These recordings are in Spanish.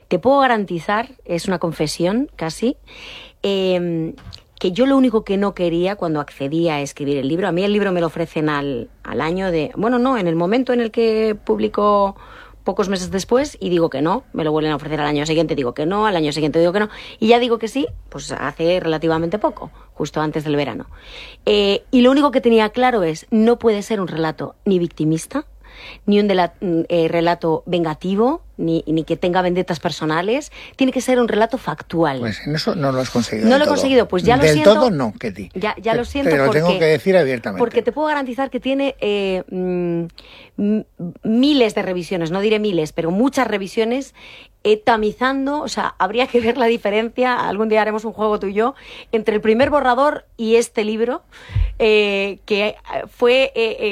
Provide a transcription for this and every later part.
te puedo garantizar, es una confesión casi, que yo lo único que no quería cuando accedí a escribir el libro, a mí el libro me lo ofrecen al año de... Bueno, no, en el momento en el que publico pocos meses después y digo que no, me lo vuelven a ofrecer al año siguiente, digo que no, al año siguiente digo que no, y ya digo que sí, pues hace relativamente poco, justo antes del verano. Y lo único que tenía claro es, no puede ser un relato ni victimista, ni un relato vengativo, ni que tenga vendetas personales. Tiene que ser un relato factual. Pues en eso no lo has conseguido. No lo he conseguido, pues ya lo siento. Del todo no, Ketty. Ya lo siento. Te lo tengo que decir abiertamente. Porque te puedo garantizar que tiene miles de revisiones, no diré miles, pero muchas revisiones, tamizando, o sea, habría que ver la diferencia, algún día haremos un juego tú y yo, entre el primer borrador y este libro, que fue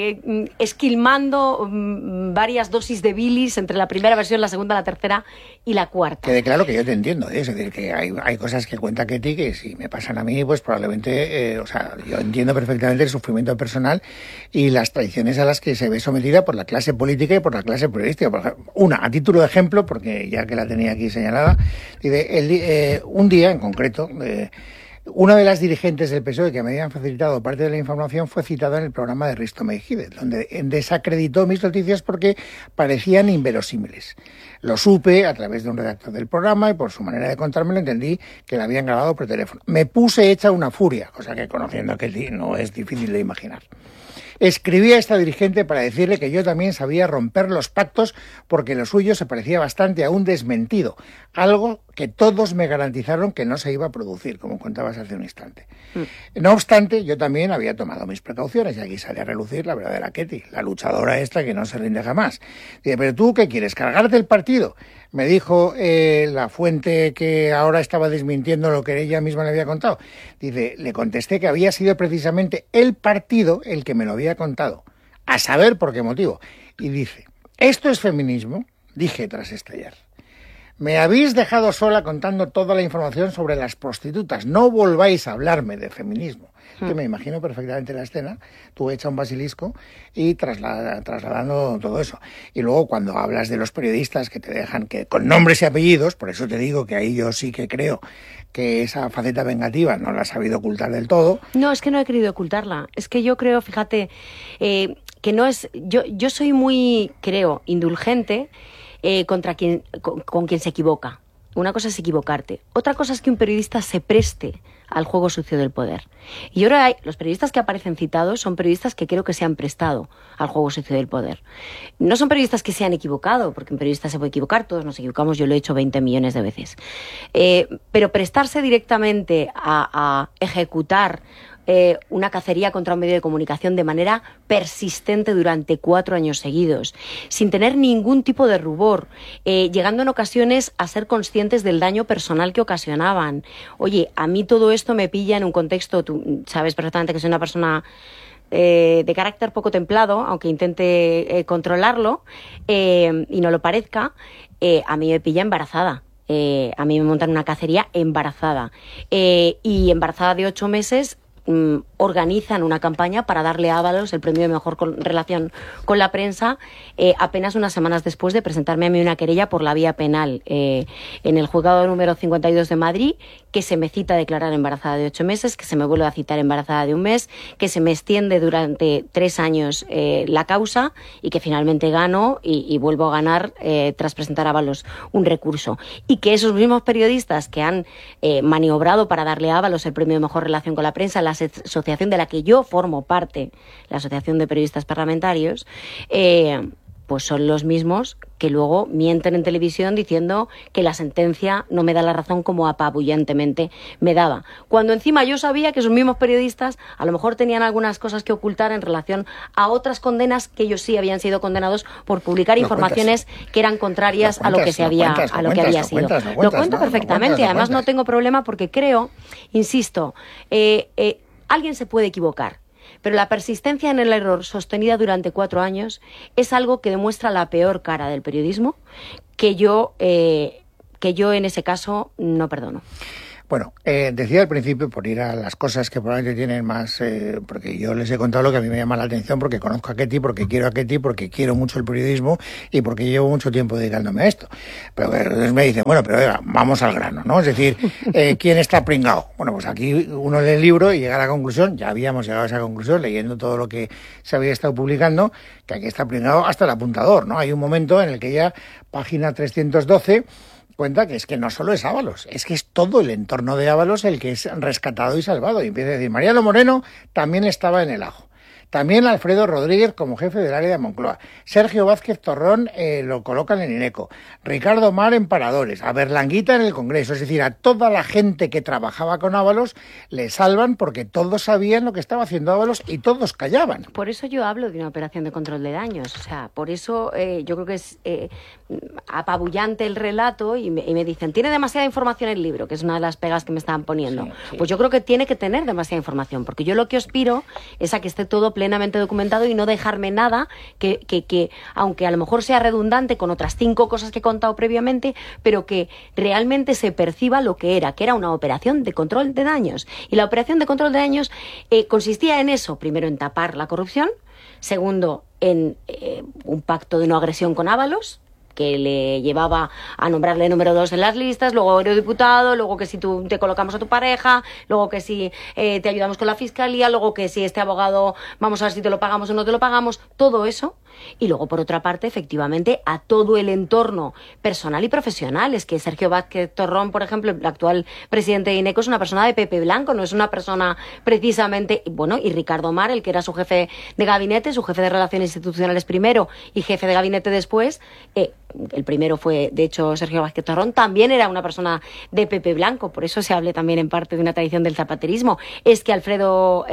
esquilmando varias dosis de bilis entre la primera versión, la segunda, la tercera y la cuarta. Quede claro que yo te entiendo, es decir, que hay cosas que cuenta Ketty que si me pasan a mí, pues probablemente, o sea, yo entiendo perfectamente el sufrimiento personal y las traiciones a las que se ve sometida por la clase política y por la clase periodística. Una, a título de ejemplo, porque ya que la tenía aquí señalada, dice, un día en concreto, una de las dirigentes del PSOE que me habían facilitado parte de la información fue citada en el programa de Risto Mejide, donde desacreditó mis noticias porque parecían inverosímiles. Lo supe a través de un redactor del programa y por su manera de contármelo entendí que la habían grabado por teléfono. Me puse hecha una furia, cosa que conociendo a Ketty no es difícil de imaginar. Escribí a esta dirigente para decirle que yo también sabía romper los pactos porque lo suyo se parecía bastante a un desmentido, algo que todos me garantizaron que no se iba a producir, como contabas hace un instante. No obstante, yo también había tomado mis precauciones y aquí sale a relucir la verdadera Ketty, la luchadora esta que no se rinde jamás. Dice, ¿pero tú qué quieres, cargarte el partido? Me dijo la fuente que ahora estaba desmintiendo lo que ella misma le había contado. Dice, le contesté que había sido precisamente el partido el que me lo había contado, a saber por qué motivo. Y dice, ¿esto es feminismo? Dije tras estallar. Me habéis dejado sola contando toda la información sobre las prostitutas. No volváis a hablarme de feminismo. Que me imagino perfectamente la escena, tú echa un basilisco y trasladando todo eso. Y luego cuando hablas de los periodistas que te dejan que con nombres y apellidos, por eso te digo que ahí yo sí que creo que esa faceta vengativa no la has sabido ocultar del todo. No, es que no he querido ocultarla. Es que yo creo, fíjate, que no es... Yo soy muy, creo, indulgente con quien se equivoca. Una cosa es equivocarte. Otra cosa es que un periodista se preste al juego sucio del poder. Y ahora los periodistas que aparecen citados son periodistas que creo que se han prestado al juego sucio del poder. No son periodistas que se han equivocado, porque un periodista se puede equivocar, todos nos equivocamos, yo lo he hecho 20 millones de veces. Pero prestarse directamente a ejecutar una cacería contra un medio de comunicación de manera persistente durante 4 años seguidos, sin tener ningún tipo de rubor, llegando en ocasiones a ser conscientes del daño personal que ocasionaban. Oye, a mí todo esto me pilla en un contexto, tú sabes perfectamente que soy una persona de carácter poco templado, aunque intente controlarlo y no lo parezca, a mí me pilla embarazada. A mí me montan una cacería embarazada y embarazada de 8 meses. Organizan una campaña para darle a Ábalos el premio de mejor relación con la prensa apenas unas semanas después de presentarme a mí una querella por la vía penal en el juzgado número 52 de Madrid, que se me cita a declarar embarazada de 8 meses, que se me vuelve a citar embarazada de 1 mes, que se me extiende durante 3 años la causa y que finalmente gano y vuelvo a ganar tras presentar a Ábalos un recurso. Y que esos mismos periodistas que han maniobrado para darle a Ábalos el premio de mejor relación con la prensa, la asociación de la que yo formo parte, la Asociación de Periodistas Parlamentarios, pues son los mismos que luego mienten en televisión diciendo que la sentencia no me da la razón como apabullantemente me daba. Cuando encima yo sabía que esos mismos periodistas a lo mejor tenían algunas cosas que ocultar en relación a otras condenas que ellos sí habían sido condenados por publicar informaciones que eran contrarias a lo que se había sido. Lo cuento perfectamente, además no tengo problema porque creo, insisto, alguien se puede equivocar, pero la persistencia en el error sostenida durante 4 años es algo que demuestra la peor cara del periodismo que yo en ese caso no perdono. Bueno, decía al principio, por ir a las cosas que probablemente tienen más, porque yo les he contado lo que a mí me llama la atención, porque conozco a Ketty, porque quiero a Ketty, porque quiero mucho el periodismo y porque llevo mucho tiempo dedicándome a esto. Pero entonces me dicen, bueno, pero oiga, vamos al grano, ¿no? Es decir, ¿quién está pringao? Bueno, pues aquí uno lee el libro y llega a la conclusión, ya habíamos llegado a esa conclusión leyendo todo lo que se había estado publicando, que aquí está pringao hasta el apuntador, ¿no? Hay un momento en el que ya, página 312, cuenta que es que no solo es Ábalos, es que es todo el entorno de Ábalos el que es rescatado y salvado. Y empieza a decir, Mariano Moreno también estaba en el ajo. También Alfredo Rodríguez como jefe del área de Moncloa. Sergio Vázquez Torrón lo colocan en INECO. Ricardo Mar en Paradores. A Berlanguita en el Congreso. Es decir, a toda la gente que trabajaba con Ábalos le salvan porque todos sabían lo que estaba haciendo Ábalos y todos callaban. Por eso yo hablo de una operación de control de daños. O sea, por eso yo creo que es apabullante el relato y me dicen, tiene demasiada información el libro, que es una de las pegas que me estaban poniendo. Sí. Pues yo creo que tiene que tener demasiada información, porque yo lo que aspiro es a que esté todo plenamente documentado y no dejarme nada que aunque a lo mejor sea redundante con otras 5 cosas que he contado previamente, pero que realmente se perciba lo que era una operación de control de daños. Y la operación de control de daños consistía en eso, primero en tapar la corrupción, segundo en un pacto de no agresión con Ábalos, que le llevaba a nombrarle número 2 en las listas, luego eurodiputado, luego que si tú te colocamos a tu pareja, luego que si te ayudamos con la fiscalía, luego que si este abogado vamos a ver si te lo pagamos o no te lo pagamos, todo eso. Y luego, por otra parte, efectivamente, a todo el entorno personal y profesional. Es que Sergio Vázquez Torrón, por ejemplo, el actual presidente de INECO, es una persona de Pepe Blanco, no es una persona precisamente... Bueno, y Ricardo Mar, el que era su jefe de gabinete, su jefe de Relaciones Institucionales primero y jefe de gabinete después, el primero fue, de hecho, Sergio Vázquez Torrón, también era una persona de Pepe Blanco, por eso se hable también en parte de una tradición del zapaterismo. Es que Alfredo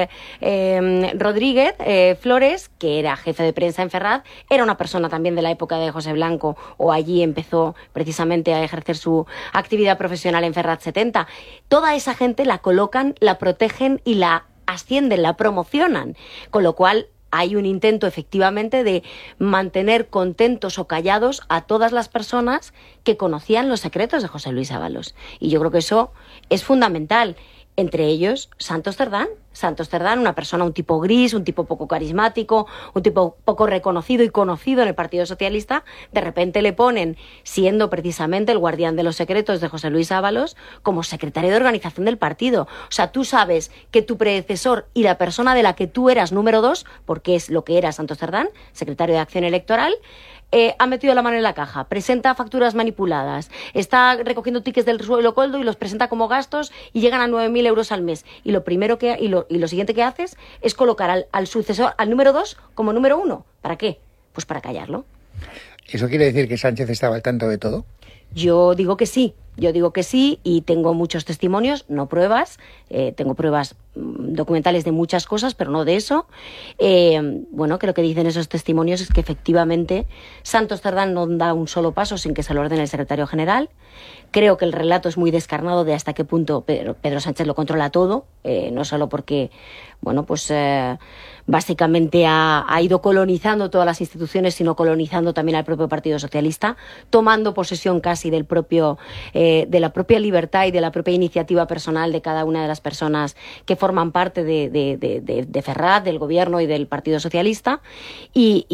Rodríguez Flores, que era jefe de prensa en Ferraz, era una persona también de la época de José Blanco, o allí empezó precisamente a ejercer su actividad profesional en Ferraz 70. Toda esa gente la colocan, la protegen y la ascienden, la promocionan, con lo cual hay un intento efectivamente de mantener contentos o callados a todas las personas que conocían los secretos de José Luis Ábalos. Y yo creo que eso es fundamental. Entre ellos, Santos Cerdán. Santos Cerdán, una persona, un tipo gris, un tipo poco carismático, un tipo poco reconocido y conocido en el Partido Socialista, de repente le ponen, siendo precisamente el guardián de los secretos de José Luis Ábalos, como secretario de organización del partido. O sea, tú sabes que tu predecesor y la persona de la que tú eras número 2, porque es lo que era Santos Cerdán, secretario de Acción Electoral, ha metido la mano en la caja, presenta facturas manipuladas, está recogiendo tickets del suelo coldo y los presenta como gastos y llegan a 9.000 euros al mes. Y lo primero que y lo siguiente que haces es colocar al sucesor, al número 2, como número 1. ¿Para qué? Pues para callarlo. ¿Eso quiere decir que Sánchez estaba al tanto de todo? Yo digo que sí. Y tengo muchos testimonios, no pruebas, tengo pruebas documentales de muchas cosas, pero no de eso. Bueno, que lo que dicen esos testimonios es que efectivamente Santos Cerdán no da un solo paso sin que se lo ordene el secretario general. Creo que el relato es muy descarnado de hasta qué punto Pedro Sánchez lo controla todo, no solo porque, bueno, pues básicamente ha ido colonizando todas las instituciones, sino colonizando también al propio Partido Socialista, tomando posesión casi del propio de la propia libertad y de la propia iniciativa personal de cada una de las personas que forman parte de Ferraz, del gobierno y del Partido Socialista, y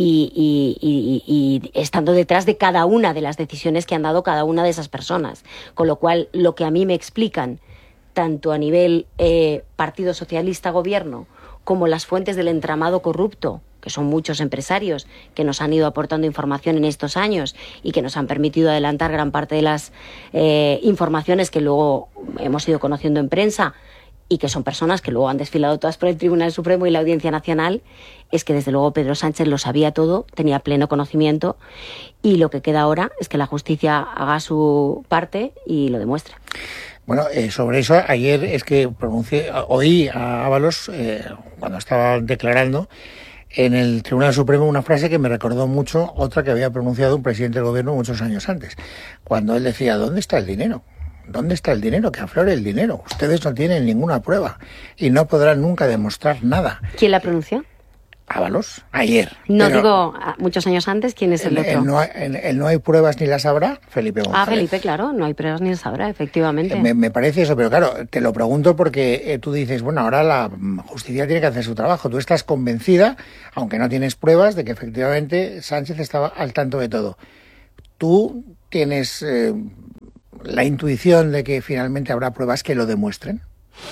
estando detrás de cada una de las decisiones que han dado cada una de esas personas. Con lo cual, lo que a mí me explican, tanto a nivel Partido Socialista, gobierno, como las fuentes del entramado corrupto, que son muchos empresarios que nos han ido aportando información en estos años y que nos han permitido adelantar gran parte de las informaciones que luego hemos ido conociendo en prensa y que son personas que luego han desfilado todas por el Tribunal Supremo y la Audiencia Nacional, es que desde luego Pedro Sánchez lo sabía todo, tenía pleno conocimiento, y lo que queda ahora es que la justicia haga su parte y lo demuestre. Bueno, sobre eso, ayer es que oí a Ábalos, cuando estaba declarando, en el Tribunal Supremo, una frase que me recordó mucho otra que había pronunciado un presidente del gobierno muchos años antes, cuando él decía, ¿dónde está el dinero? ¿Dónde está el dinero? Que aflore el dinero. Ustedes no tienen ninguna prueba y no podrán nunca demostrar nada. ¿Quién la pronunció? Ábalos, ayer. No Pero digo muchos años antes quién es el otro. El no hay pruebas ni las habrá, Felipe González. Felipe, claro, no hay pruebas ni las habrá, efectivamente. Me parece eso, pero claro, te lo pregunto porque tú dices, bueno, ahora la justicia tiene que hacer su trabajo. Tú estás convencida, aunque no tienes pruebas, de que efectivamente Sánchez estaba al tanto de todo. ¿Tú tienes la intuición de que finalmente habrá pruebas que lo demuestren?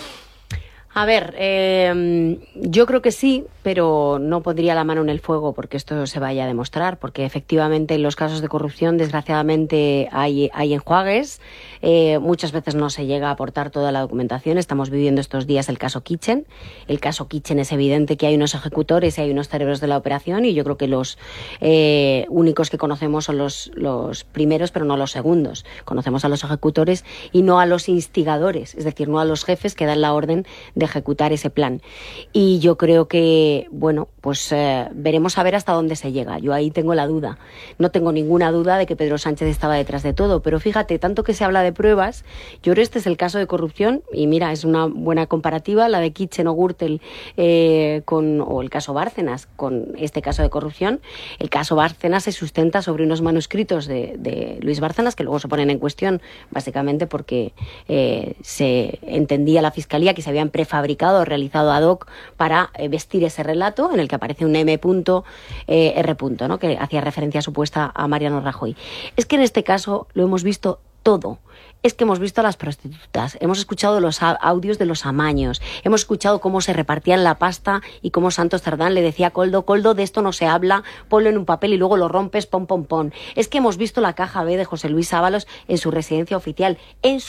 A ver, yo creo que sí, pero no pondría la mano en el fuego porque esto se vaya a demostrar, porque efectivamente en los casos de corrupción, desgraciadamente, hay enjuagues. Muchas veces no se llega a aportar toda la documentación. Estamos viviendo estos días el caso Kitchen. El caso Kitchen es evidente que hay unos ejecutores y hay unos cerebros de la operación, y yo creo que los únicos que conocemos son los primeros, pero no los segundos. Conocemos a los ejecutores y no a los instigadores, es decir, no a los jefes que dan la orden de ejecutar ese plan. Y yo creo que, bueno, pues veremos a ver hasta dónde se llega. Yo ahí tengo la duda. No tengo ninguna duda de que Pedro Sánchez estaba detrás de todo, pero fíjate, tanto que se habla de pruebas, yo creo que este es el caso de corrupción, y mira, es una buena comparativa la de Kitchen o Gürtel o el caso Bárcenas con este caso de corrupción. El caso Bárcenas se sustenta sobre unos manuscritos de Luis Bárcenas que luego se ponen en cuestión, básicamente porque se entendía la Fiscalía que se habían prefabricado, realizado ad hoc para vestir ese relato en el que aparece un M.R., ¿no?, que hacía referencia supuesta a Mariano Rajoy. Es que en este caso lo hemos visto todo. Es que hemos visto a las prostitutas, hemos escuchado los audios de los amaños, hemos escuchado cómo se repartían la pasta y cómo Santos Cerdán le decía a Coldo, de esto no se habla, ponlo en un papel y luego lo rompes, pom, pom, pom. Es que hemos visto la caja B de José Luis Ábalos en su residencia oficial,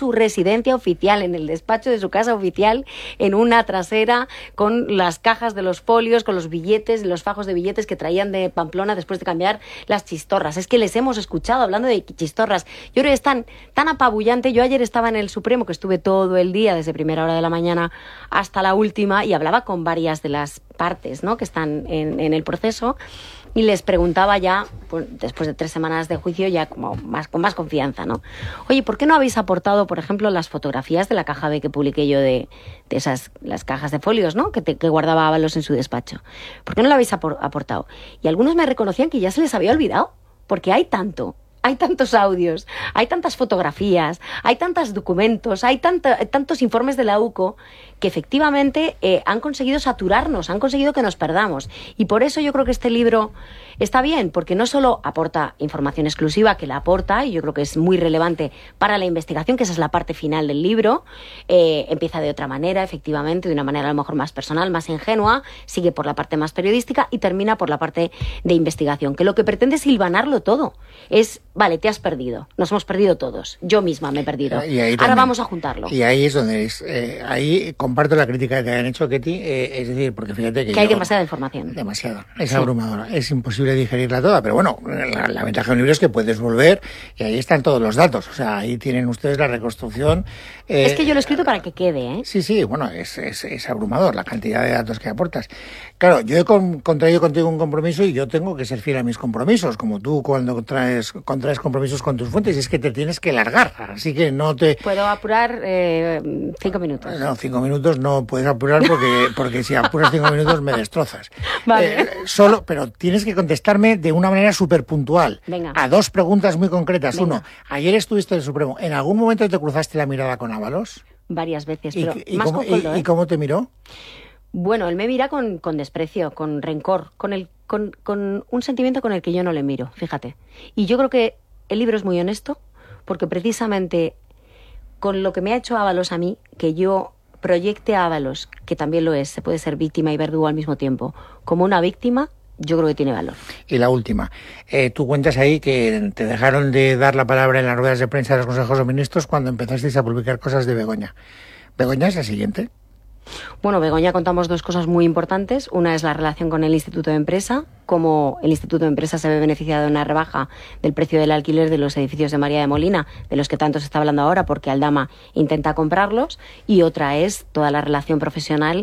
en el despacho de su casa oficial, en una trasera, con las cajas de los folios, con los billetes, los fajos de billetes que traían de Pamplona después de cambiar las chistorras. Es que les hemos escuchado hablando de chistorras. Yo creo que es tan apabullante. Yo ayer estaba en el Supremo, que estuve todo el día, desde primera hora de la mañana hasta la última, y hablaba con varias de las partes, ¿no?, que están en el proceso, y les preguntaba ya, pues, después de 3 semanas de juicio, ya como con más confianza, ¿no? Oye, ¿por qué no habéis aportado, por ejemplo, las fotografías de la caja B que publiqué yo de las cajas de folios, ¿no?, que guardaba Ábalos en su despacho? ¿Por qué no lo habéis aportado? Y algunos me reconocían que ya se les había olvidado, porque hay tantos audios, hay tantas fotografías, hay tantos documentos, hay tantos informes de la UCO que efectivamente han conseguido saturarnos, han conseguido que nos perdamos. Y por eso yo creo que este libro está bien, porque no solo aporta información exclusiva, que la aporta, y yo creo que es muy relevante para la investigación, que esa es la parte final del libro. Empieza de otra manera, efectivamente, de una manera a lo mejor más personal, más ingenua, sigue por la parte más periodística y termina por la parte de investigación, que lo que pretende es hilvanarlo todo. Es, vale, te has perdido, nos hemos perdido todos, yo misma me he perdido, ahora vamos a juntarlo. Y ahí es donde ahí comparto la crítica que te han hecho, Ketty, es decir, porque fíjate que hay demasiada información. Demasiada, es abrumadora, es imposible digerirla toda, pero bueno, la ventaja de un libro es que puedes volver y ahí están todos los datos, o sea, ahí tienen ustedes la reconstrucción. Es que yo lo he escrito para que quede, ¿eh? Sí, bueno, es abrumador la cantidad de datos que aportas. Claro, yo he contraído contigo un compromiso y yo tengo que ser fiel a mis compromisos, como tú cuando contraes compromisos con tus fuentes, y es que te tienes que largar, así que no te... ¿Puedo apurar 5 minutos? No, 5 minutos no puedes apurar porque si apuras 5 minutos me destrozas. Vale. Pero tienes que contestarme de una manera súper puntual. Venga. A 2 preguntas muy concretas. Venga. 1, ayer estuviste en el Supremo. ¿En algún momento te cruzaste la mirada con Ábalos? Varias veces, pero más cómo, con Coldo, ¿eh? ¿Y cómo te miró? Bueno, él me mira con desprecio, con rencor, con un sentimiento con el que yo no le miro, fíjate. Y yo creo que el libro es muy honesto, porque precisamente con lo que me ha hecho Ábalos a mí, que yo proyecte a Ábalos, que también lo es, se puede ser víctima y verdugo al mismo tiempo, como una víctima, yo creo que tiene valor. Y la última, tú cuentas ahí que te dejaron de dar la palabra en las ruedas de prensa de los consejos de ministros cuando empezasteis a publicar cosas de Begoña. ¿Begoña es la siguiente? Bueno, Begoña contamos 2 cosas muy importantes. Una es la relación con el Instituto de Empresa, cómo el Instituto de Empresa se ve beneficiado de una rebaja del precio del alquiler de los edificios de María de Molina, de los que tanto se está hablando ahora porque Aldama intenta comprarlos. Y otra es toda la relación profesional,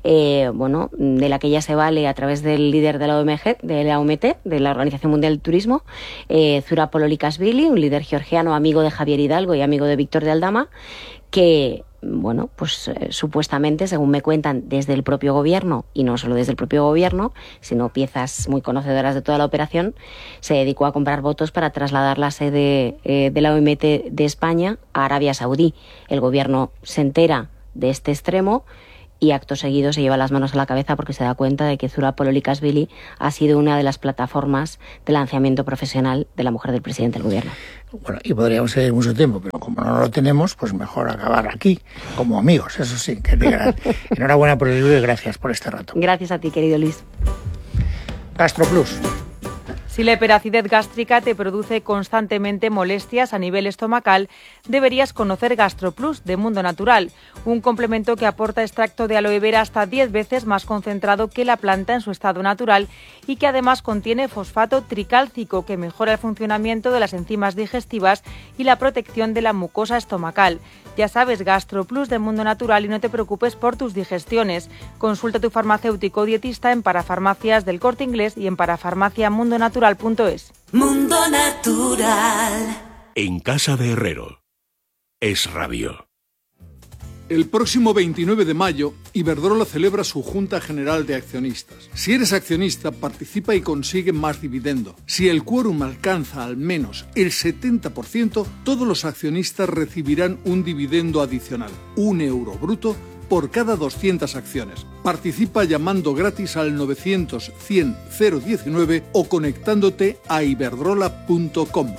de la que ella se vale a través del líder de la OMT, de la Organización Mundial del Turismo, Zura Pololikashvili, un líder georgiano amigo de Javier Hidalgo y amigo de Víctor de Aldama, que bueno, pues supuestamente, según me cuentan desde el propio gobierno, y no solo desde el propio gobierno, sino piezas muy conocedoras de toda la operación, se dedicó a comprar votos para trasladar la sede de la OMT de España a Arabia Saudí. El gobierno se entera de este extremo y acto seguido se lleva las manos a la cabeza porque se da cuenta de que Zura Pololikashvili ha sido una de las plataformas de lanzamiento profesional de la mujer del presidente del gobierno. Bueno, y podríamos seguir mucho tiempo, pero como no lo tenemos, pues mejor acabar aquí, como amigos, eso sí, que digan. Enhorabuena por el libro y gracias por este rato. Gracias a ti, querido Luis. GastroPlus. Si la hiperacidez gástrica te produce constantemente molestias a nivel estomacal, deberías conocer GastroPlus de Mundo Natural, un complemento que aporta extracto de aloe vera hasta 10 veces más concentrado que la planta en su estado natural y que además contiene fosfato tricálcico que mejora el funcionamiento de las enzimas digestivas y la protección de la mucosa estomacal. Ya sabes, GastroPlus de Mundo Natural y no te preocupes por tus digestiones. Consulta a tu farmacéutico o dietista en parafarmacias del Corte Inglés y en parafarmaciamundonatural.es. Mundo Natural. En casa de Herrero. Es Radio. El próximo 29 de mayo, Iberdrola celebra su Junta General de Accionistas. Si eres accionista, participa y consigue más dividendo. Si el quórum alcanza al menos el 70%, todos los accionistas recibirán un dividendo adicional, €1 bruto, por cada 200 acciones. Participa llamando gratis al 900 100 019 o conectándote a iberdrola.com.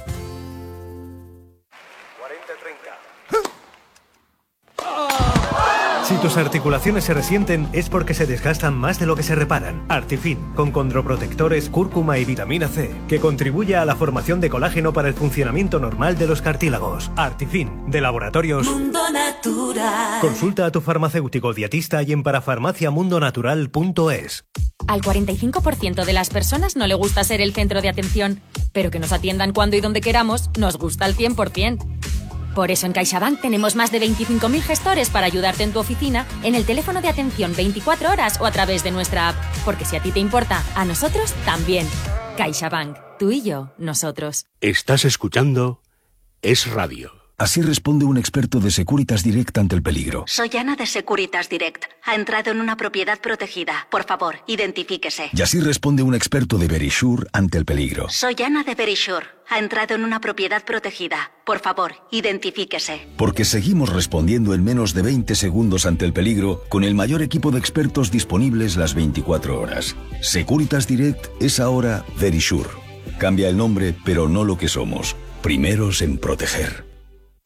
Si tus articulaciones se resienten es porque se desgastan más de lo que se reparan. Artifin, con condroprotectores, cúrcuma y vitamina C, que contribuye a la formación de colágeno para el funcionamiento normal de los cartílagos. Artifin, de Laboratorios Mundo Natural. Consulta a tu farmacéutico dietista y en parafarmaciamundonatural.es. Al 45% de las personas no le gusta ser el centro de atención, pero que nos atiendan cuando y donde queramos nos gusta al 100%. Por eso en CaixaBank tenemos más de 25.000 gestores para ayudarte en tu oficina, en el teléfono de atención 24 horas o a través de nuestra app. Porque si a ti te importa, a nosotros también. CaixaBank. Tú y yo, nosotros. Estás escuchando Es Radio. Así responde un experto de Securitas Direct ante el peligro. Soy Ana de Securitas Direct. Ha entrado en una propiedad protegida. Por favor, identifíquese. Y así responde un experto de Verisure ante el peligro. Soy Ana de Verisure. Ha entrado en una propiedad protegida. Por favor, identifíquese. Porque seguimos respondiendo en menos de 20 segundos ante el peligro con el mayor equipo de expertos disponibles las 24 horas. Securitas Direct es ahora Verisure. Cambia el nombre, pero no lo que somos. Primeros en proteger.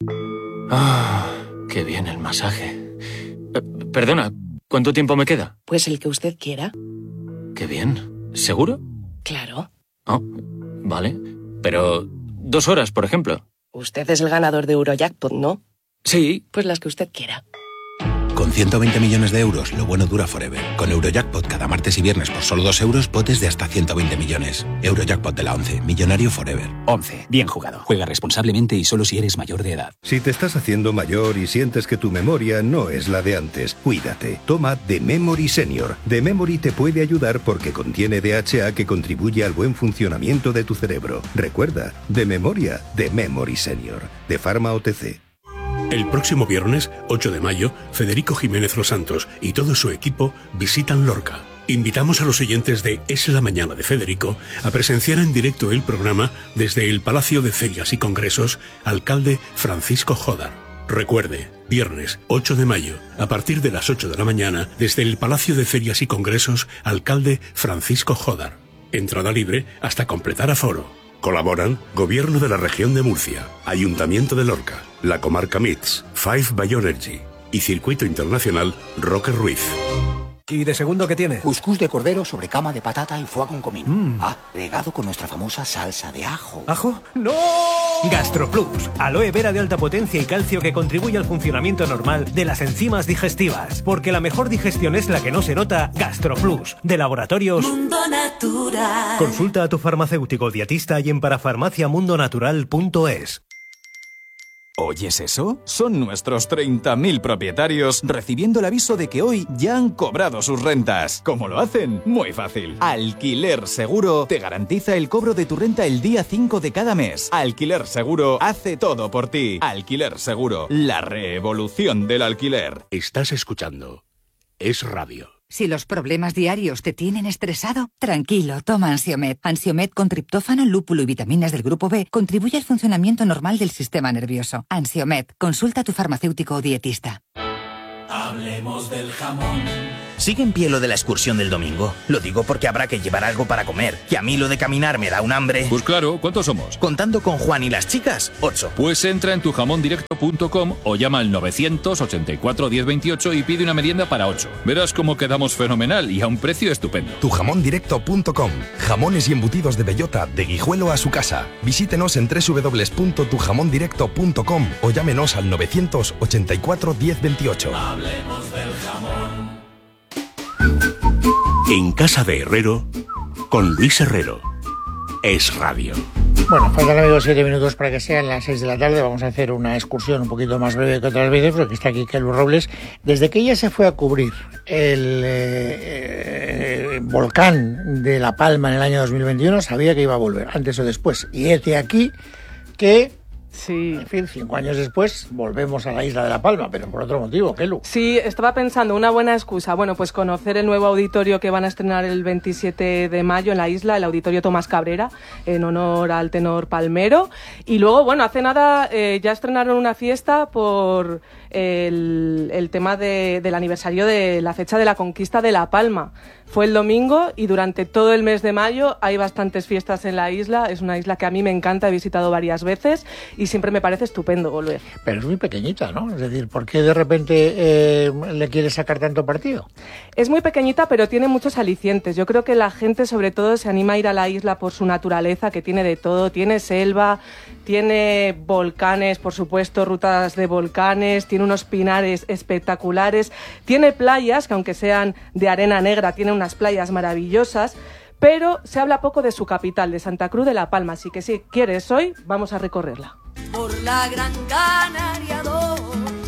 Ah, qué bien el masaje. Perdona, ¿cuánto tiempo me queda? Pues el que usted quiera. Qué bien. ¿Seguro? Claro. Oh, vale. Pero 2 horas, por ejemplo. Usted es el ganador de Eurojackpot, ¿no? Sí. Pues las que usted quiera. Con 120 millones de euros, lo bueno dura forever. Con Eurojackpot cada martes y viernes por solo 2 euros, potes de hasta 120 millones. Eurojackpot de la 11, millonario forever. 11. Bien jugado. Juega responsablemente y solo si eres mayor de edad. Si te estás haciendo mayor y sientes que tu memoria no es la de antes, cuídate. Toma The Memory Senior. The Memory te puede ayudar porque contiene DHA que contribuye al buen funcionamiento de tu cerebro. Recuerda, de memoria, The Memory Senior. De Pharma OTC. El próximo viernes, 8 de mayo, Federico Jiménez Los Santos y todo su equipo visitan Lorca. Invitamos a los oyentes de Es la Mañana de Federico a presenciar en directo el programa desde el Palacio de Ferias y Congresos, alcalde Francisco Jodar. Recuerde, viernes 8 de mayo, a partir de las 8 de la mañana, desde el Palacio de Ferias y Congresos, alcalde Francisco Jodar. Entrada libre hasta completar aforo. Colaboran Gobierno de la Región de Murcia, Ayuntamiento de Lorca, la Comarca Mits, Five Bioenergy y Circuito Internacional Roque Ruiz. ¿Y de segundo qué tiene? Cuscús de cordero sobre cama de patata y foie con comino. Regado con nuestra famosa salsa de ajo. ¿Ajo? ¡No! GastroPlus, aloe vera de alta potencia y calcio que contribuye al funcionamiento normal de las enzimas digestivas. Porque la mejor digestión es la que no se nota. GastroPlus, de Laboratorios Mundo Natural. Consulta a tu farmacéutico dietista y en parafarmaciamundonatural.es. ¿Oyes eso? Son nuestros 30.000 propietarios recibiendo el aviso de que hoy ya han cobrado sus rentas. ¿Cómo lo hacen? Muy fácil. Alquiler Seguro te garantiza el cobro de tu renta el día 5 de cada mes. Alquiler Seguro hace todo por ti. Alquiler Seguro, la revolución del alquiler. Estás escuchando Es Radio. Si los problemas diarios te tienen estresado, tranquilo, toma Ansiomed. Ansiomed con triptófano, lúpulo y vitaminas del grupo B contribuye al funcionamiento normal del sistema nervioso. Ansiomed, consulta a tu farmacéutico o dietista. Hablemos del jamón. ¿Sigue en pie lo de la excursión del domingo? Lo digo porque habrá que llevar algo para comer. Y a mí lo de caminar me da un hambre. Pues claro, ¿cuántos somos? Contando con Juan y las chicas, 8. Pues entra en tujamondirecto.com o llama al 984 1028 y pide una merienda para 8. Verás cómo quedamos fenomenal y a un precio estupendo. Tujamondirecto.com. Jamones y embutidos de bellota, de Guijuelo a su casa. Visítenos en www.tujamondirecto.com o llámenos al 984 1028. Hablemos del jamón. En Casa de Herrero, con Luis Herrero. Es Radio. Bueno, faltan, amigos, 7 minutos para que sean las 6 de la tarde. Vamos a hacer una excursión un poquito más breve que otras veces, porque está aquí Kelu Robles. Desde que ella se fue a cubrir el volcán de La Palma en el año 2021, sabía que iba a volver, antes o después. Y hete aquí que... Sí. En fin, 5 años después volvemos a la isla de La Palma, pero por otro motivo, Kelu. Sí, estaba pensando, una buena excusa. Bueno, pues conocer el nuevo auditorio que van a estrenar el 27 de mayo en la isla, el Auditorio Tomás Cabrera, en honor al tenor palmero. Y luego, bueno, hace nada ya estrenaron una fiesta por el tema del aniversario de la fecha de la conquista de La Palma. Fue el domingo y durante todo el mes de mayo hay bastantes fiestas en la isla. Es una isla que a mí me encanta, he visitado varias veces y siempre me parece estupendo volver. Pero es muy pequeñita, ¿no? Es decir, ¿por qué de repente le quieres sacar tanto partido? Es muy pequeñita, pero tiene muchos alicientes. Yo creo que la gente sobre todo se anima a ir a la isla por su naturaleza, que tiene de todo. Tiene selva, tiene volcanes, por supuesto, rutas de volcanes, tiene unos pinares espectaculares, tiene playas que aunque sean de arena negra, tiene unas playas maravillosas, pero se habla poco de su capital, de Santa Cruz de La Palma, así que si quieres hoy, vamos a recorrerla. Por la Gran Canaria 2,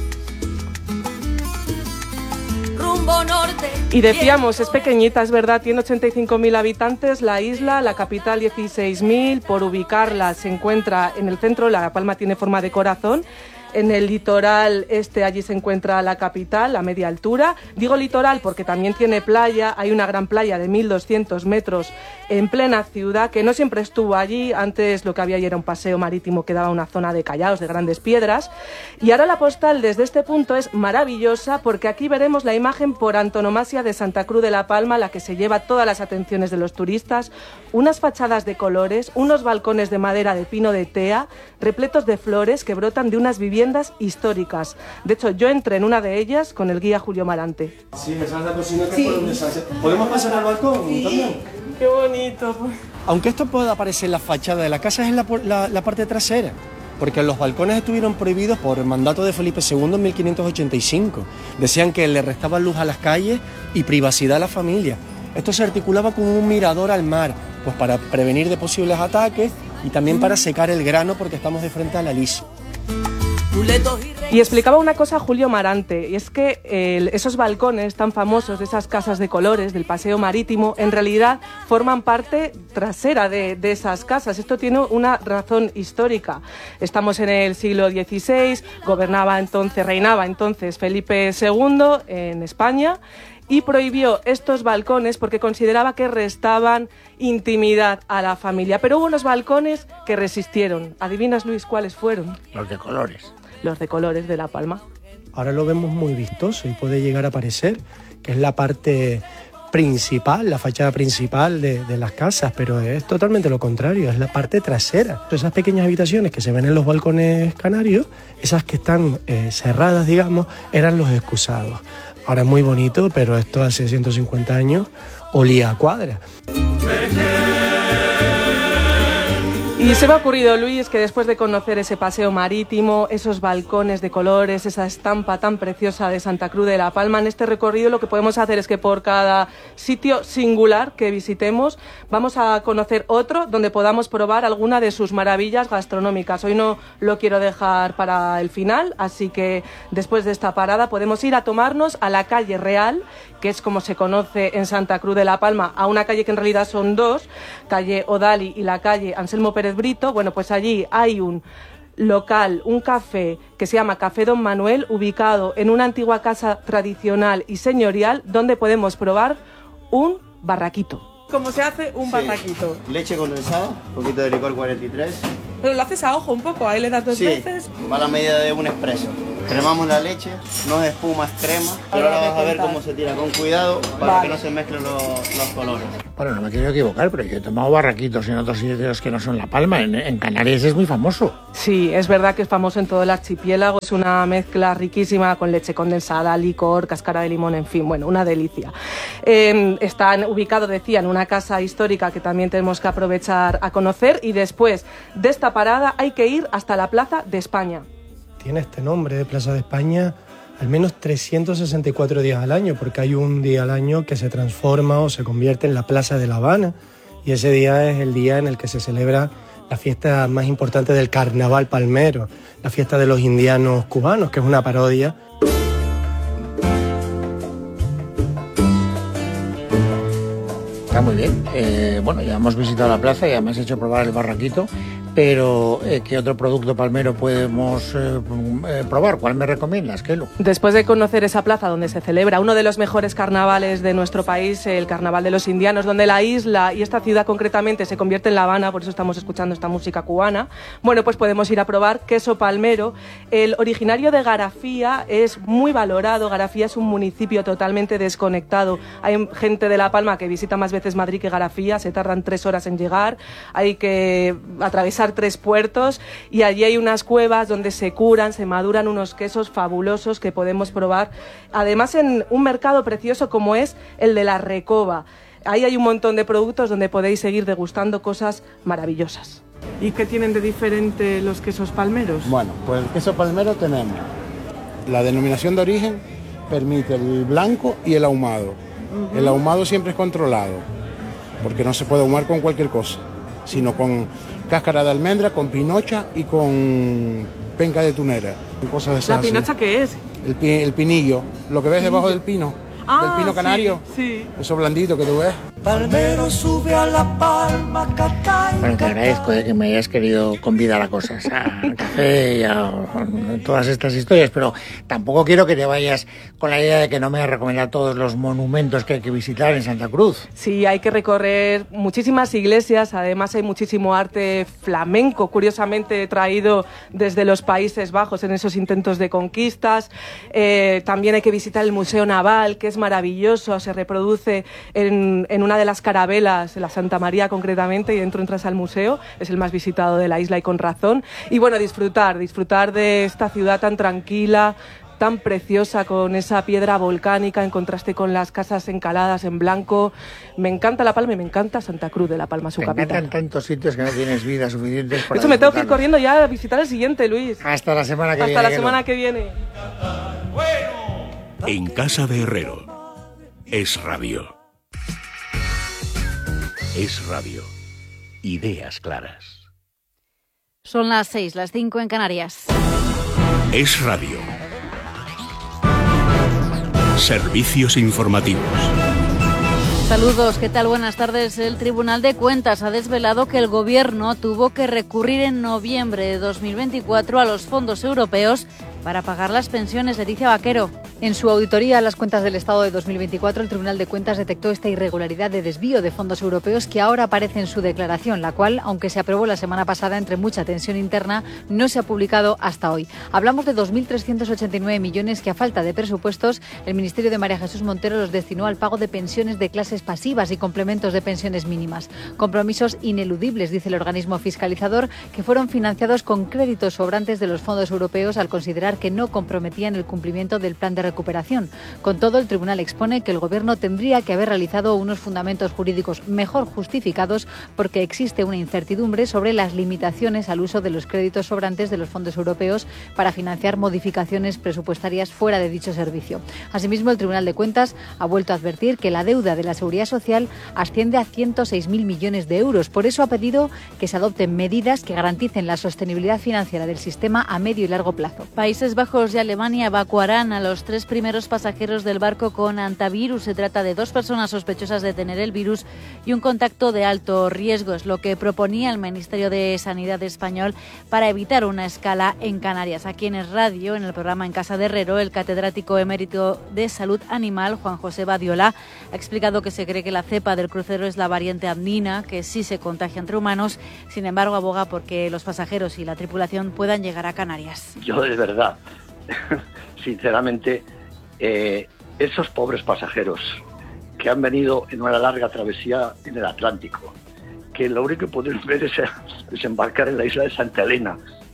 rumbo norte. Y decíamos, es pequeñita, es verdad, tiene 85.000 habitantes la isla, la capital 16.000, por ubicarla se encuentra en el centro, La Palma tiene forma de corazón. En el litoral este, allí se encuentra la capital, a media altura. Digo litoral porque también tiene playa, hay una gran playa de 1.200 metros en plena ciudad, que no siempre estuvo allí. Antes lo que había allí era un paseo marítimo que daba una zona de callaos, de grandes piedras. Y ahora la postal desde este punto es maravillosa porque aquí veremos la imagen por antonomasia de Santa Cruz de La Palma, la que se lleva todas las atenciones de los turistas. Unas fachadas de colores, unos balcones de madera de pino de tea, repletos de flores que brotan de unas viviendas históricas. De hecho, yo entré en una de ellas con el guía Julio Marante. Sí, esa es la cocina que por donde se hace. ¿Podemos pasar al balcón también? Qué bonito. Aunque esto pueda aparecer en la fachada de la casa, es la parte trasera, porque los balcones estuvieron prohibidos por el mandato de Felipe II en 1585. Decían que le restaban luz a las calles y privacidad a la familia. Esto se articulaba con un mirador al mar, pues para prevenir de posibles ataques y también para secar el grano porque estamos de frente a la Lys. Y explicaba una cosa Julio Marante, y es que esos balcones tan famosos de esas casas de colores del paseo marítimo en realidad forman parte trasera de esas casas. Esto tiene una razón histórica. Estamos en el siglo XVI, reinaba entonces Felipe II en España y prohibió estos balcones porque consideraba que restaban intimidad a la familia. Pero hubo unos balcones que resistieron. ¿Adivinas, Luis, cuáles fueron? Los de colores. Los de colores de La Palma. Ahora lo vemos muy vistoso y puede llegar a parecer que es la parte principal, la fachada principal de las casas, pero es totalmente lo contrario, es la parte trasera. Esas pequeñas habitaciones que se ven en los balcones canarios, esas que están cerradas, digamos, eran los excusados. Ahora es muy bonito, pero esto hace 150 años olía a cuadra. Y Y se me ha ocurrido, Luis, que después de conocer ese paseo marítimo, esos balcones de colores, esa estampa tan preciosa de Santa Cruz de la Palma, en este recorrido lo que podemos hacer es que por cada sitio singular que visitemos vamos a conocer otro donde podamos probar alguna de sus maravillas gastronómicas. Hoy no lo quiero dejar para el final, así que después de esta parada podemos ir a tomarnos a la calle Real, que es como se conoce en Santa Cruz de la Palma, a una calle que en realidad son dos, calle Odali y la calle Anselmo Pérez Brito. Bueno, pues allí hay un local, un café que se llama Café Don Manuel, ubicado en una antigua casa tradicional y señorial, donde podemos probar un barraquito. ¿Cómo se hace un barraquito? Leche condensada, un poquito de licor 43. Pero lo haces a ojo un poco, ahí le das dos veces. Va a la medida de un expreso. Cremamos la leche, no es espuma, es crema. Pero ahora vas a ver cómo se tira con cuidado para que no se mezclen los colores. Bueno, no me quiero equivocar, pero yo he tomado barraquitos en otros sitios que no son La Palma. En Canarias es muy famoso. Sí, es verdad que es famoso en todo el archipiélago. Es una mezcla riquísima con leche condensada, licor, cáscara de limón, en fin, bueno, una delicia. Están ubicados, decía, en una casa histórica que también tenemos que aprovechar a conocer, y después de esta parada hay que ir hasta la Plaza de España. Tiene este nombre de Plaza de España al menos 364 días al año, porque hay un día al año que se transforma o se convierte en la Plaza de La Habana, y ese día es el día en el que se celebra la fiesta más importante del carnaval palmero, la fiesta de los indianos cubanos, que es una parodia. Está muy bien. Bueno, ya hemos visitado la plaza y ya me has hecho probar el barraquito, pero ¿qué otro producto palmero podemos probar? ¿Cuál me recomiendas, Kelo? Después de conocer esa plaza donde se celebra uno de los mejores carnavales de nuestro país, el Carnaval de los Indianos, donde la isla y esta ciudad concretamente se convierte en La Habana, por eso estamos escuchando esta música cubana, bueno, pues podemos ir a probar queso palmero. El originario de Garafía es muy valorado. Garafía es un municipio totalmente desconectado. Hay gente de La Palma que visita más veces Madrid que Garafía, se tardan 3 horas en llegar, hay que atravesar 3 puertos, y allí hay unas cuevas donde se curan, se maduran unos quesos fabulosos que podemos probar, además en un mercado precioso como es el de la Recoba. Ahí hay un montón de productos donde podéis seguir degustando cosas maravillosas. ¿Y qué tienen de diferente los quesos palmeros? Bueno, pues el queso palmero tenemos la denominación de origen, permite el blanco y el ahumado. El ahumado siempre es controlado, porque no se puede ahumar con cualquier cosa, sino con cáscara de almendra, con pinocha y con penca de tunera. Cosas de esas. ¿La pinocha qué es? El pinillo, lo que ves debajo del pino. Del pino canario, sí. Eso blandito que tú ves. Palmero sube a la palma, Bueno, te agradezco que me hayas querido convidar a cosas, al café y a todas estas historias, pero tampoco quiero que te vayas con la idea de que no me vas a recomendar todos los monumentos que hay que visitar en Santa Cruz. Sí, hay que recorrer muchísimas iglesias, además hay muchísimo arte flamenco, curiosamente traído desde los Países Bajos en esos intentos de conquistas. También hay que visitar el Museo Naval, que es maravilloso, se reproduce en una de las carabelas, la Santa María concretamente, y dentro entras al museo, es el más visitado de la isla y con razón. Y bueno, disfrutar de esta ciudad tan tranquila, tan preciosa, con esa piedra volcánica en contraste con las casas encaladas en blanco. Me encanta La Palma y me encanta Santa Cruz de la Palma, su capital. Me encantan tantos sitios que no tienes vida suficientes para... De hecho, me tengo que ir corriendo ya a visitar el siguiente, Luis. Hasta la semana que viene. Hasta la semana que viene. En casa de Herrero. Es radio. Es radio. Ideas claras. Son las 6, las 5 en Canarias. Es radio. Servicios informativos. Saludos, ¿qué tal? Buenas tardes. El Tribunal de Cuentas ha desvelado que el Gobierno tuvo que recurrir en noviembre de 2024 a los fondos europeos para pagar las pensiones. Leticia Vaquero. En su auditoría a las cuentas del Estado de 2024, el Tribunal de Cuentas detectó esta irregularidad de desvío de fondos europeos que ahora aparece en su declaración, la cual, aunque se aprobó la semana pasada entre mucha tensión interna, no se ha publicado hasta hoy. Hablamos de 2.389 millones que, a falta de presupuestos, el Ministerio de María Jesús Montero los destinó al pago de pensiones de clases pasivas y complementos de pensiones mínimas. Compromisos ineludibles, dice el organismo fiscalizador, que fueron financiados con créditos sobrantes de los fondos europeos al considerar que no comprometían el cumplimiento del plan de recuperación. Con todo, el tribunal expone que el Gobierno tendría que haber realizado unos fundamentos jurídicos mejor justificados porque existe una incertidumbre sobre las limitaciones al uso de los créditos sobrantes de los fondos europeos para financiar modificaciones presupuestarias fuera de dicho servicio. Asimismo, el Tribunal de Cuentas ha vuelto a advertir que la deuda de la Seguridad Social asciende a 106.000 millones de euros. Por eso ha pedido que se adopten medidas que garanticen la sostenibilidad financiera del sistema a medio y largo plazo. Países Bajos y Alemania evacuarán a los 3 primeros pasajeros del barco con antivirus. Se trata de 2 personas sospechosas de tener el virus y un contacto de alto riesgo. Es lo que proponía el Ministerio de Sanidad español para evitar una escala en Canarias. Aquí en Es Radio, en el programa En Casa de Herrero, el catedrático emérito de Salud Animal, Juan José Badiola, ha explicado que se cree que la cepa del crucero es la variante andina, que sí se contagia entre humanos. Sin embargo, aboga porque los pasajeros y la tripulación puedan llegar a Canarias. Yo de verdad, sinceramente, esos pobres pasajeros que han venido en una larga travesía en el Atlántico, que lo único que pueden ver es desembarcar en la isla de Santa Elena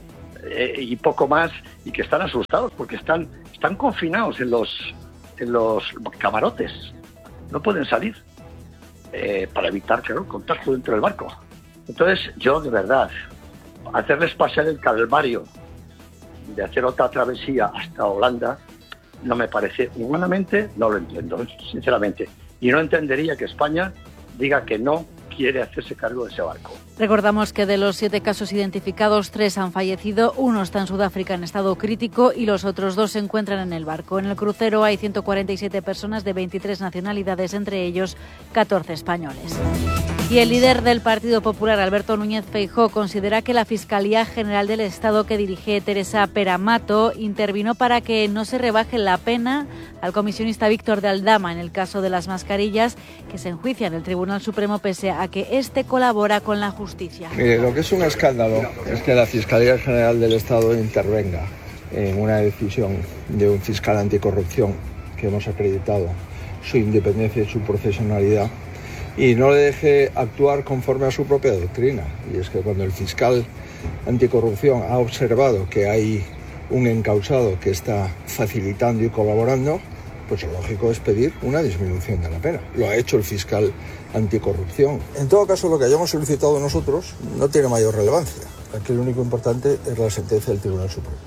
y poco más, y que están asustados porque están confinados en los camarotes, no pueden salir para evitar, claro, el contagio dentro del barco. Entonces yo de verdad, hacerles pasar el calvario de hacer otra travesía hasta Holanda no me parece, humanamente no lo entiendo, sinceramente, y no entendería que España diga que no quiere hacerse cargo de ese barco. Recordamos que de los 7 casos identificados, 3 han fallecido, 1 está en Sudáfrica en estado crítico y los otros 2 se encuentran en el barco. En el crucero hay 147 personas de 23 nacionalidades, entre ellos 14 españoles. Y el líder del Partido Popular, Alberto Núñez Feijóo, considera que la Fiscalía General del Estado que dirige Teresa Peramato intervino para que no se rebaje la pena al comisionista Víctor de Aldama en el caso de las mascarillas, que se enjuicia en el Tribunal Supremo pese a que éste colabora con la justicia. Mire, lo que es un escándalo es que la Fiscalía General del Estado intervenga en una decisión de un fiscal anticorrupción que hemos acreditado su independencia y su profesionalidad, y no le deje actuar conforme a su propia doctrina. Y es que cuando el fiscal anticorrupción ha observado que hay un encausado que está facilitando y colaborando, pues lo lógico es pedir una disminución de la pena. Lo ha hecho el fiscal anticorrupción. En todo caso, lo que hayamos solicitado nosotros no tiene mayor relevancia. Aquí lo único importante es la sentencia del Tribunal Supremo.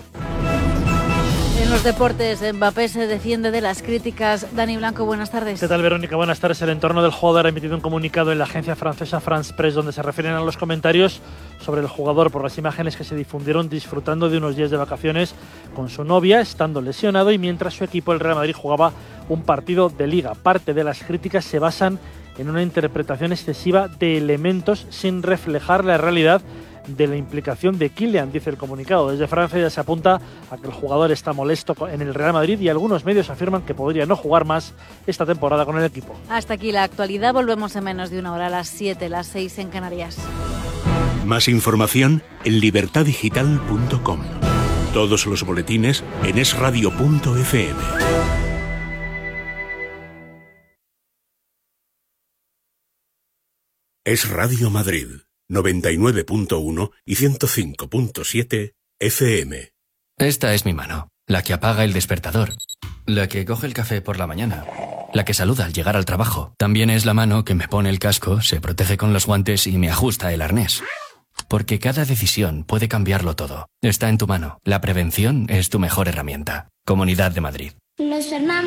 En los deportes, Mbappé se defiende de las críticas. Dani Blanco, buenas tardes. ¿Qué tal, Verónica? Buenas tardes. El entorno del jugador ha emitido un comunicado en la agencia francesa France Press donde se refieren a los comentarios sobre el jugador por las imágenes que se difundieron disfrutando de unos días de vacaciones con su novia, estando lesionado y mientras su equipo, el Real Madrid, jugaba un partido de Liga. Parte de las críticas se basan en una interpretación excesiva de elementos sin reflejar la realidad de la implicación de Kylian, dice el comunicado. Desde Francia ya se apunta a que el jugador está molesto en el Real Madrid y algunos medios afirman que podría no jugar más esta temporada con el equipo. Hasta aquí la actualidad. Volvemos en menos de una hora, a las 7, las 6 en Canarias. Más información en libertadigital.com. Todos los boletines en esradio.fm. Es Radio Madrid, 99.1 y 105.7 FM. Esta es mi mano, la que apaga el despertador, la que coge el café por la mañana, la que saluda al llegar al trabajo. También es la mano que me pone el casco, se protege con los guantes y me ajusta el arnés. Porque cada decisión puede cambiarlo todo. Está en tu mano. La prevención es tu mejor herramienta. Comunidad de Madrid. Nos formamos